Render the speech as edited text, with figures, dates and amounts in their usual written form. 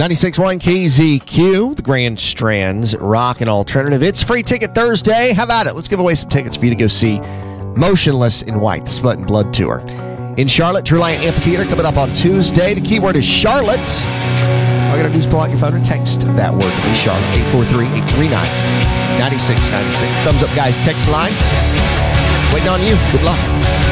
96.1 KZQ, the Grand Strands Rock and Alternative. It's Free Ticket Thursday. How about it? Let's give away some tickets for you to go see Motionless in White, the Split and Blood Tour. In Charlotte, Drew Lion Amphitheater coming up on Tuesday. The keyword is Charlotte. All you got to do is pull out your phone and text that word to me, Charlotte, 843-839-9696. Thumbs up, guys. Text line. Waiting on you. Good luck.